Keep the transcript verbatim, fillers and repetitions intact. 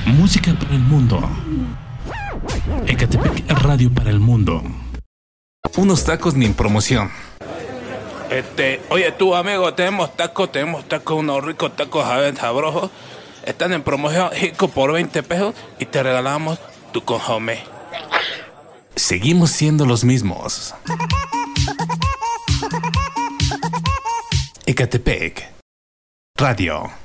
Música para el mundo. Ecatepec Radio para el mundo. Unos tacos ni en promoción. Este, oye tú amigo, tenemos tacos, tenemos tacos, unos ricos tacos sabrosos. Están en promoción, Jico por veinte pesos y te regalamos tu consomé. Seguimos siendo los mismos. Ecatepec Radio.